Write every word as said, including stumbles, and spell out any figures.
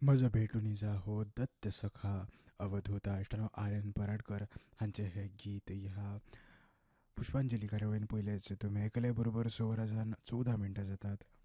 म्हजो भेटून जा हो दत्त सखा अवधूता इश्टानो आर्यन पराडकर हांचे हे गीत ह्या पुष्पांजली कार्यावळीन पयलेच तुमी आयकले बरोबर स वरांच्यान चवदा मिनटां जातात.